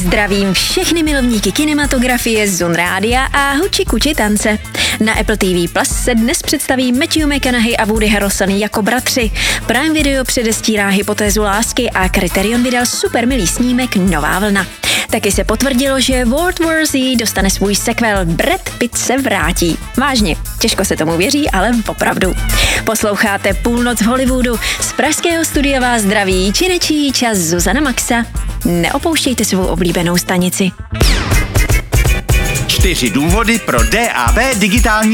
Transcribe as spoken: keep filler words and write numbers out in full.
Zdravím všechny milovníky kinematografie, Zun Rádia a huči kuči tance. Na Apple T V Plus se dnes představí Matthew McConaughey a Woody Harrelson jako bratři. Prime Video předestírá hypotézu lásky a Criterion vydal super milý snímek Nová vlna. Taky se potvrdilo, že World War Z dostane svůj sequel, Brad Pitt se vrátí. Vážně, těžko se tomu věří, ale opravdu. Posloucháte Půlnoc v Hollywoodu. Z pražského studia vás zdraví činečí čas Zuzana Maxa. Neopouštějte svou oblíbenou stanici. Čtyři důvody pro D A B digitální